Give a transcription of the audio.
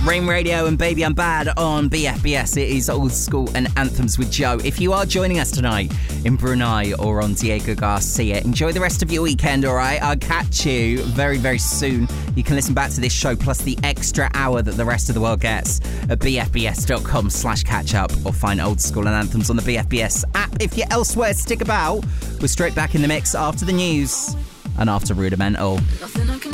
Rain Radio and Baby I'm Bad on BFBS. It is Old School and Anthems with Joe. If you are joining us tonight in Brunei or on Diego Garcia, enjoy the rest of your weekend, all right? I'll catch you very, very soon. You can listen back to this show plus the extra hour that the rest of the world gets at bfbs.com/catch-up or find Old School and Anthems on the BFBS app. If you're elsewhere, stick about. We're straight back in the mix after the news and after Rudimental. Nothing I can